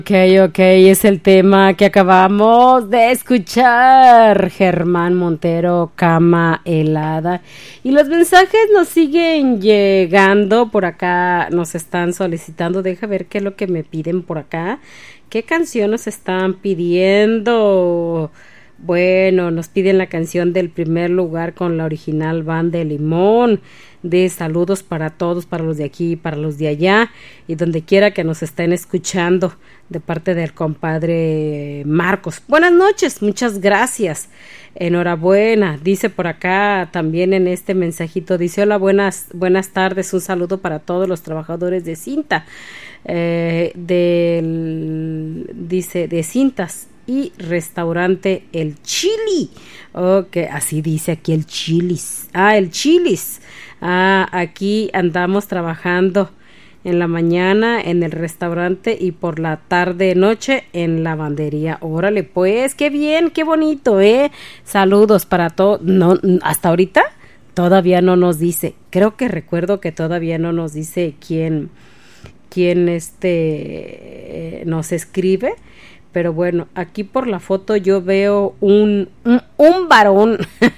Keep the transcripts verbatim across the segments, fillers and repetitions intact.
Ok, ok, es el tema que acabamos de escuchar. Germán Montero, Cama Helada. Y los mensajes nos siguen llegando por acá, nos están solicitando. Deja ver qué es lo que me piden por acá. ¿Qué canción nos están pidiendo? Bueno, nos piden la canción del primer lugar con la original Banda de Limón. De saludos para todos, para los de aquí, para los de allá y donde quiera que nos estén escuchando, de parte del compadre Marcos. Buenas noches, muchas gracias, enhorabuena. Dice por acá también en este mensajito, dice: hola, buenas, buenas tardes, un saludo para todos los trabajadores de cinta, eh, del, dice, de cintas y restaurante El Chili. Ok, así dice aquí, el Chilis. Ah, el Chilis. Ah, aquí andamos trabajando en la mañana en el restaurante y por la tarde noche en la lavandería. Órale, pues, qué bien, qué bonito, ¿eh? Saludos para todos. No, hasta ahorita todavía no nos dice. Creo que recuerdo que todavía no nos dice quién, quién este, eh, nos escribe. Pero bueno, aquí por la foto yo veo un, un, un varón.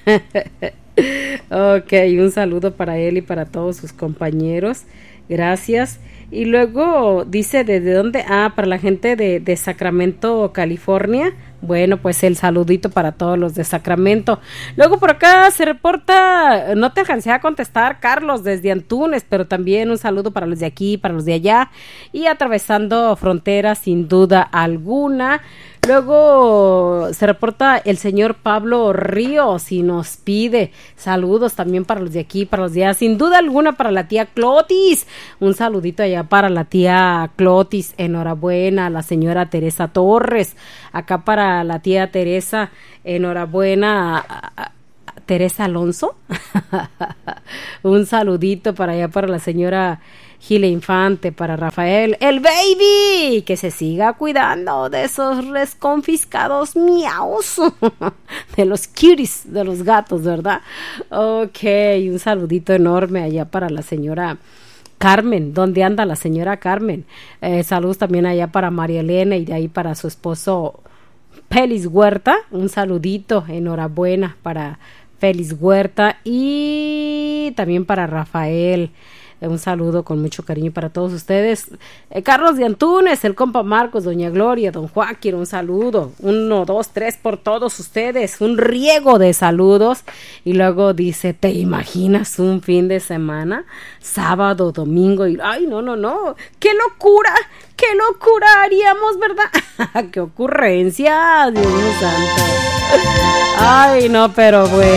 Ok, un saludo para él y para todos sus compañeros. Gracias. Y luego dice, ¿desde dónde? Ah, para la gente de, de Sacramento, California. Bueno, pues el saludito para todos los de Sacramento. Luego por acá se reporta, no te alcancé a contestar, Carlos, desde Antunes, pero también un saludo para los de aquí, para los de allá, y atravesando fronteras sin duda alguna. Luego se reporta el señor Pablo Ríos y nos pide saludos también para los de aquí, para los de allá, sin duda alguna para la tía Clotis. Un saludito allá para la tía Clotis, enhorabuena. La señora Teresa Torres, acá para la tía Teresa, enhorabuena. A, a, a Teresa Alonso. Un saludito para allá para la señora Gile Infante, para Rafael, el baby, que se siga cuidando de esos resconfiscados miaus, de los cuties, de los gatos, ¿verdad? Ok, un saludito enorme allá para la señora Carmen. ¿Dónde anda la señora Carmen? Eh, saludos también allá para María Elena y de ahí para su esposo Félix Huerta. Un saludito, enhorabuena para Félix Huerta y también para Rafael. Un saludo con mucho cariño para todos ustedes. Eh, Carlos de Antunes, el compa Marcos, doña Gloria, don Joaquín, un saludo. Uno, dos, tres por todos ustedes. Un riego de saludos. Y luego dice, ¿te imaginas un fin de semana? Sábado, domingo. Y ay, no, no, no. ¡Qué locura! ¡Qué locura haríamos, verdad! ¡Qué ocurrencia! Dios mío santo. Ay, no, pero bueno.